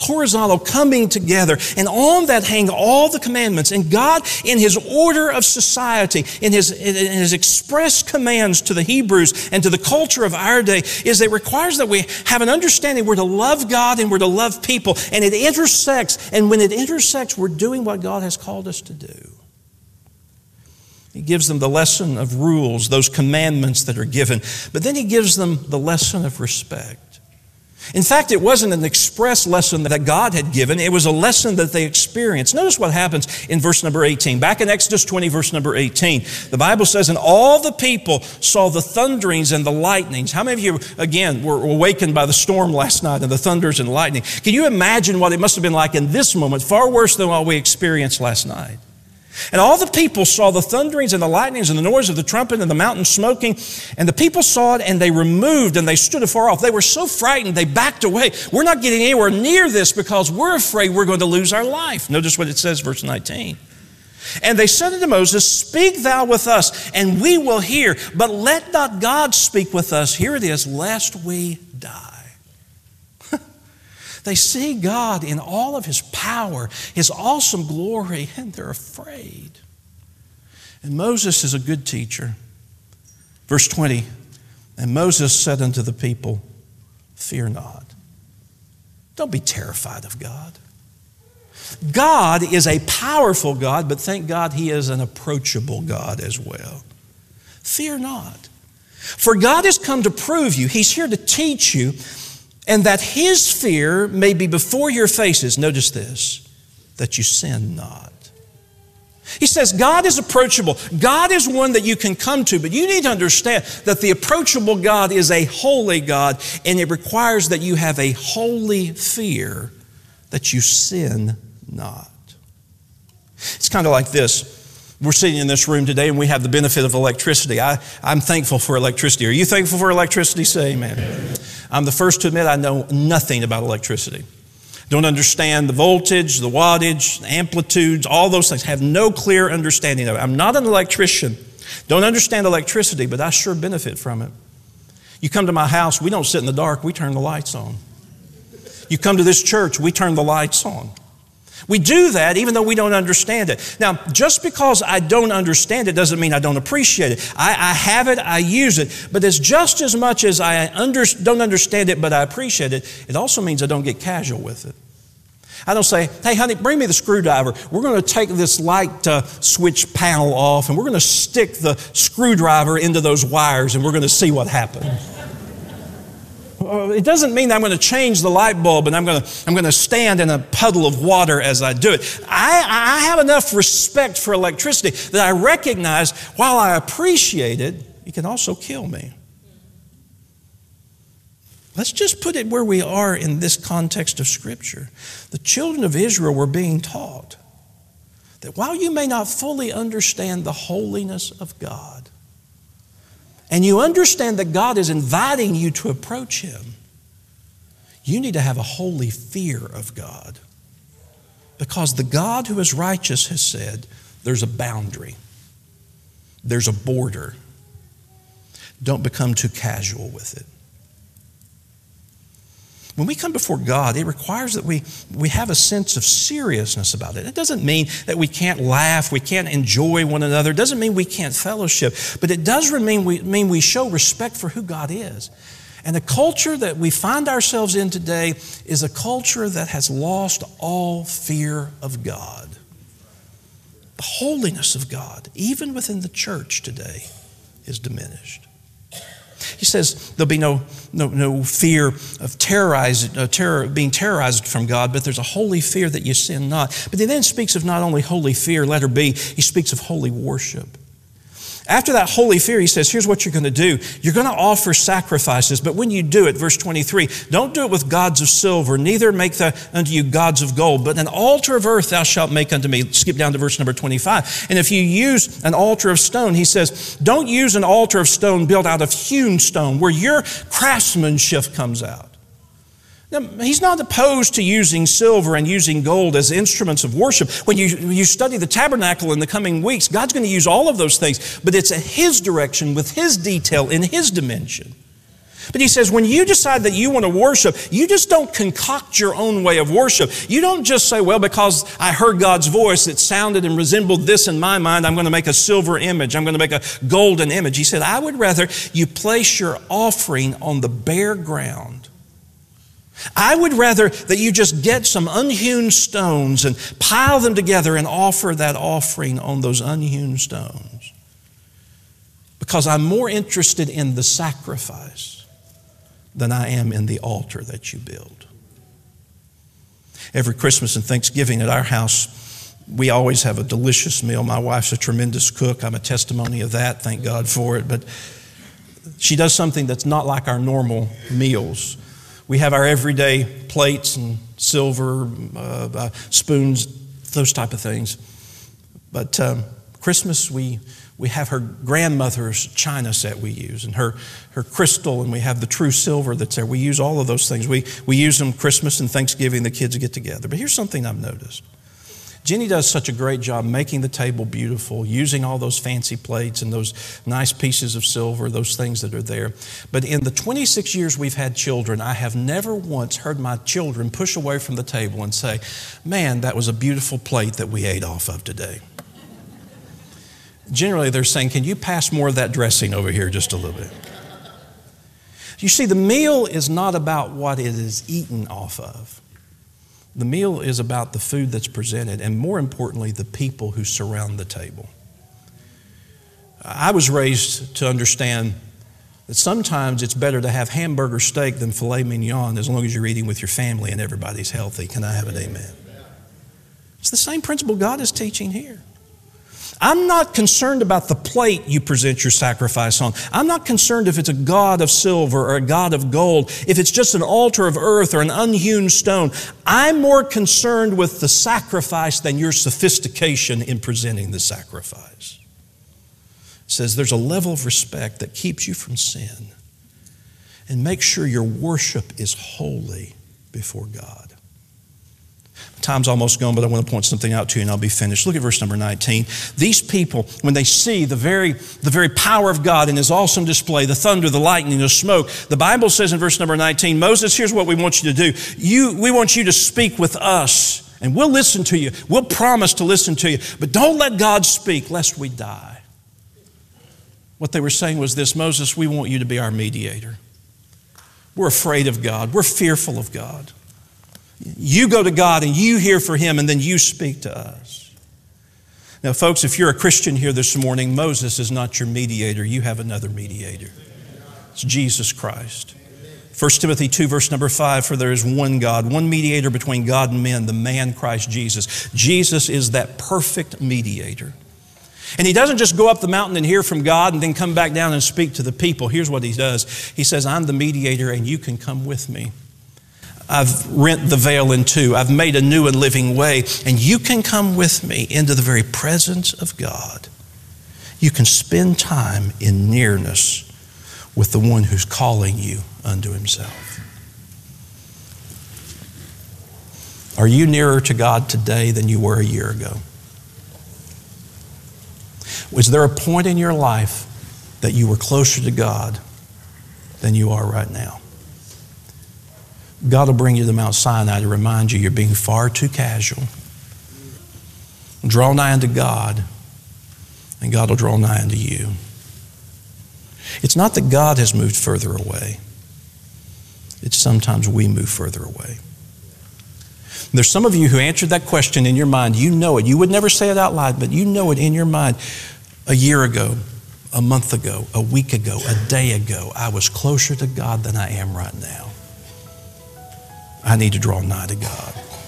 horizontal coming together. And on that hang all the commandments. And God, in His order of society, in His express commands to the Hebrews and to the culture of our day, is that it requires that we have an understanding we're to love God and we're to love people. And it intersects. And when it intersects, we're doing what God has called us to do. He gives them the lesson of rules, those commandments that are given. But then He gives them the lesson of respect. In fact, it wasn't an express lesson that God had given. It was a lesson that they experienced. Notice what happens in verse number 18. Back in Exodus 20, verse number 18, the Bible says, and all the people saw the thunderings and the lightnings. How many of you, again, were awakened by the storm last night and the thunders and lightning? Can you imagine what it must have been like in this moment, far worse than what we experienced last night? And all the people saw the thunderings and the lightnings and the noise of the trumpet and the mountain smoking. And the people saw it and they removed and they stood afar off. They were so frightened they backed away. We're not getting anywhere near this because we're afraid we're going to lose our life. Notice what it says, verse 19. And they said unto Moses, speak thou with us and we will hear. But let not God speak with us. Here it is, lest we die. They see God in all of His power, His awesome glory, and they're afraid. And Moses is a good teacher. Verse 20, and Moses said unto the people, fear not. Don't be terrified of God. God is a powerful God, but thank God He is an approachable God as well. Fear not. For God has come to prove you. He's here to teach you, and that His fear may be before your faces. Notice this, that you sin not. He says God is approachable. God is one that you can come to, but you need to understand that the approachable God is a holy God, and it requires that you have a holy fear that you sin not. It's kind of like this. We're sitting in this room today and we have the benefit of electricity. I'm thankful for electricity. Are you thankful for electricity? Say amen. I'm the first to admit I know nothing about electricity. Don't understand the voltage, the wattage, the amplitudes, all those things. Have no clear understanding of it. I'm not an electrician. Don't understand electricity, but I sure benefit from it. You come to my house, we don't sit in the dark, we turn the lights on. You come to this church, we turn the lights on. We do that even though we don't understand it. Now, just because I don't understand it doesn't mean I don't appreciate it. I have it, I use it, but it's just as much as I don't understand it, but I appreciate it, it also means I don't get casual with it. I don't say, hey, honey, bring me the screwdriver. We're going to take this light switch panel off and we're going to stick the screwdriver into those wires and we're going to see what happens. It doesn't mean I'm going to change the light bulb and I'm going to stand in a puddle of water as I do it. I have enough respect for electricity that I recognize while I appreciate it, it can also kill me. Let's just put it where we are in this context of Scripture. The children of Israel were being taught that while you may not fully understand the holiness of God, and you understand that God is inviting you to approach Him, you need to have a holy fear of God. Because the God who is righteous has said, there's a boundary. There's a border. Don't become too casual with it. When we come before God, it requires that we have a sense of seriousness about it. It doesn't mean that we can't laugh, we can't enjoy one another. It doesn't mean we can't fellowship. But it does mean we show respect for who God is. And the culture that we find ourselves in today is a culture that has lost all fear of God. The holiness of God, even within the church today, is diminished. He says there'll be no fear of being terrorized from God, but there's a holy fear that you sin not. But he then speaks of not only holy fear, letter B, he speaks of holy worship. After that holy fear, he says, here's what you're going to do. You're going to offer sacrifices, but when you do it, verse 23, don't do it with gods of silver, neither make unto you gods of gold, but an altar of earth thou shalt make unto me. Skip down to verse number 25. And if you use an altar of stone, he says, don't use an altar of stone built out of hewn stone, where your craftsmanship comes out. Now, he's not opposed to using silver and using gold as instruments of worship. When you study the tabernacle in the coming weeks, God's going to use all of those things, but it's at His direction, with His detail, in His dimension. But he says, when you decide that you want to worship, you just don't concoct your own way of worship. You don't just say, well, because I heard God's voice, it sounded and resembled this in my mind, I'm going to make a silver image. I'm going to make a golden image. He said, I would rather you place your offering on the bare ground. I would rather that you just get some unhewn stones and pile them together and offer that offering on those unhewn stones. Because I'm more interested in the sacrifice than I am in the altar that you build. Every Christmas and Thanksgiving at our house, we always have a delicious meal. My wife's a tremendous cook. I'm a testimony of that. Thank God for it. But she does something that's not like our normal meals. We have our everyday plates and silver, spoons, those type of things. But Christmas, we have her grandmother's china set we use, and her crystal, and we have the true silver that's there. We use all of those things. We use them Christmas and Thanksgiving, the kids get together. But here's something I've noticed. Jenny does such a great job making the table beautiful, using all those fancy plates and those nice pieces of silver, those things that are there. But in the 26 years we've had children, I have never once heard my children push away from the table and say, man, that was a beautiful plate that we ate off of today. Generally, they're saying, can you pass more of that dressing over here just a little bit? You see, the meal is not about what it is eaten off of. The meal is about the food that's presented, and more importantly, the people who surround the table. I was raised to understand that sometimes it's better to have hamburger steak than filet mignon as long as you're eating with your family and everybody's healthy. Can I have an amen? It's the same principle God is teaching here. I'm not concerned about the plate you present your sacrifice on. I'm not concerned if it's a god of silver or a god of gold, if it's just an altar of earth or an unhewn stone. I'm more concerned with the sacrifice than your sophistication in presenting the sacrifice. It says there's a level of respect that keeps you from sin and makes sure your worship is holy before God. Time's almost gone, but I want to point something out to you and I'll be finished. Look at verse number 19. These people, when they see the very power of God in His awesome display, the thunder, the lightning, the smoke, the Bible says in verse number 19, Moses, here's what we want you to do. We want you to speak with us and we'll listen to you. We'll promise to listen to you, but don't let God speak lest we die. What they were saying was this, Moses, we want you to be our mediator. We're afraid of God. We're fearful of God. You go to God and you hear for Him and then you speak to us. Now, folks, if you're a Christian here this morning, Moses is not your mediator. You have another mediator. It's Jesus Christ. 1 Timothy 2, verse number 5, for there is one God, one mediator between God and men, the man Christ Jesus. Jesus is that perfect mediator. And He doesn't just go up the mountain and hear from God and then come back down and speak to the people. Here's what He does. He says, I'm the mediator and you can come with me. I've rent the veil in two. I've made a new and living way. And you can come with me into the very presence of God. You can spend time in nearness with the one who's calling you unto Himself. Are you nearer to God today than you were a year ago? Was there a point in your life that you were closer to God than you are right now? God will bring you to Mount Sinai to remind you you're being far too casual. Draw nigh unto God, and God will draw nigh unto you. It's not that God has moved further away. It's sometimes we move further away. There's some of you who answered that question in your mind. You know it. You would never say it out loud, but you know it in your mind. A year ago, a month ago, a week ago, a day ago, I was closer to God than I am right now. I need to draw nigh to God.